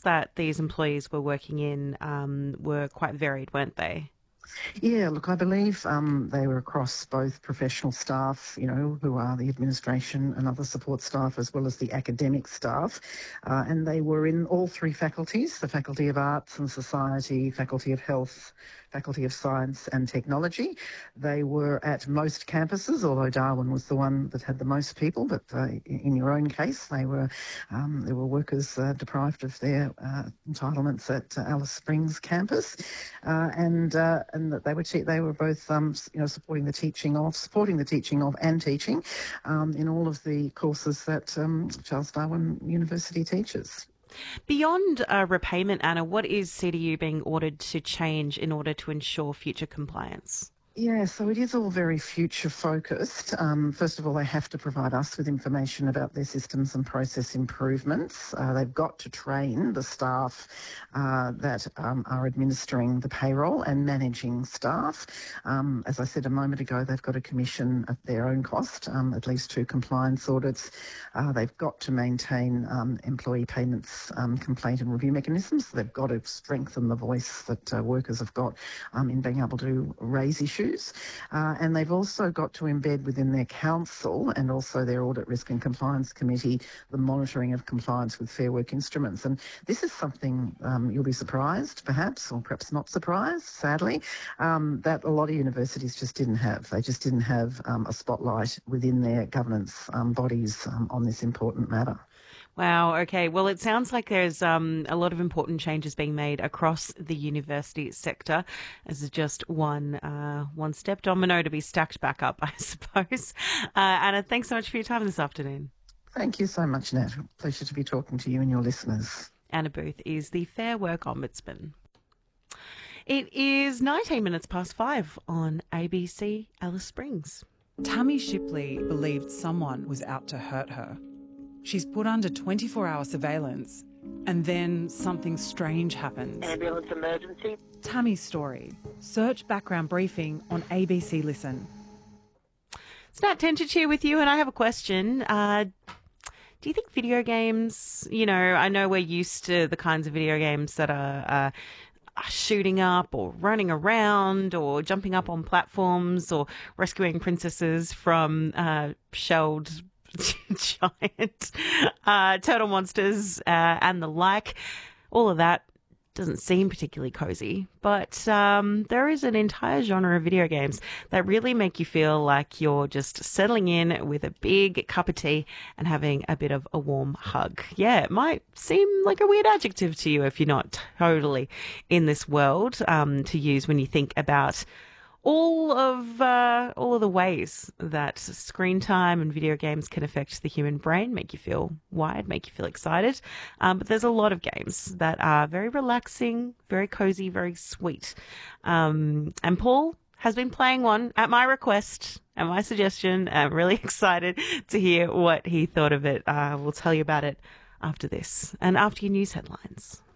that these employees were working in were quite varied, weren't they? Yeah, look, I believe they were across both professional staff, who are the administration and other support staff, as well as the academic staff. And they were in all three faculties: the Faculty of Arts and Society, Faculty of Health, Faculty of Science and Technology. They were at most campuses, although Darwin was the one that had the most people. But in your own case, there were workers deprived of their entitlements at Alice Springs campus, and that they were both supporting the teaching of and teaching in all of the courses that Charles Darwin University teaches. Beyond repayment, Anna, what is CDU being ordered to change in order to ensure future compliance? Yeah, so it is all very future focused. First of all, they have to provide us with information about their systems and process improvements. They've got to train the staff that are administering the payroll and managing staff. As I said a moment ago, they've got to commission at their own cost at least 2 compliance audits. They've got to maintain employee payments complaint and review mechanisms. They've got to strengthen the voice that workers have got in being able to raise issues. And they've also got to embed within their council and also their Audit Risk and Compliance Committee the monitoring of compliance with Fair Work instruments. And this is something you'll be surprised, perhaps, or perhaps not surprised, sadly, that a lot of universities just didn't have. They just didn't have a spotlight within their governance bodies on this important matter. Wow. Okay. Well, it sounds like there's a lot of important changes being made across the university sector. This is just one step domino to be stacked back up, I suppose. Anna, thanks so much for your time this afternoon. Thank you so much, Nat. Pleasure to be talking to you and your listeners. Anna Booth is the Fair Work Ombudsman. It is 19 minutes past 5 on ABC Alice Springs. Tammy Shipley believed someone was out to hurt her. She's put under 24-hour surveillance, and then something strange happens. Ambulance emergency. Tammy's story. Search background briefing on ABC Listen. It's Nat Tentich here with you, and I have a question. Do you think video games, I know we're used to the kinds of video games that are shooting up or running around or jumping up on platforms or rescuing princesses from shelled giant turtle monsters and the like. All of that doesn't seem particularly cozy, but there is an entire genre of video games that really make you feel like you're just settling in with a big cup of tea and having a bit of a warm hug. Yeah, it might seem like a weird adjective to you if you're not totally in this world to use when you think about all of the ways that screen time and video games can affect the human brain, make you feel wired, make you feel excited. But there's a lot of games that are very relaxing, very cozy, very sweet. And Paul has been playing one at my request and my suggestion. I'm really excited to hear what he thought of it. We'll tell you about it after this and after your news headlines.